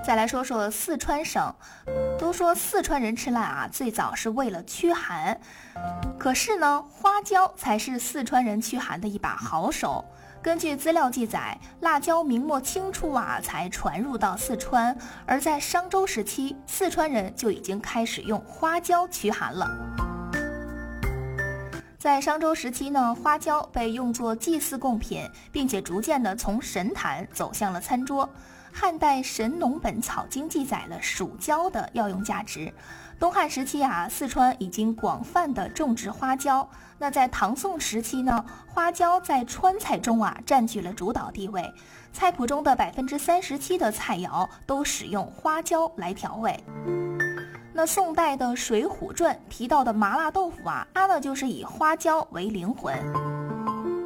再来说说四川省，都说四川人吃辣啊，最早是为了驱寒，可是呢，花椒才是四川人驱寒的一把好手。根据资料记载，辣椒明末清初啊才传入到四川，而在商周时期，四川人就已经开始用花椒驱寒了。在商周时期呢，花椒被用作祭祀贡品，并且逐渐的从神坛走向了餐桌。汉代《神农本草经》记载了蜀椒的药用价值。东汉时期啊，四川已经广泛的种植花椒。那在唐宋时期呢，花椒在川菜中啊占据了主导地位，菜谱中的37%的菜肴都使用花椒来调味。那宋代的《水浒传》提到的麻辣豆腐啊，它呢就是以花椒为灵魂。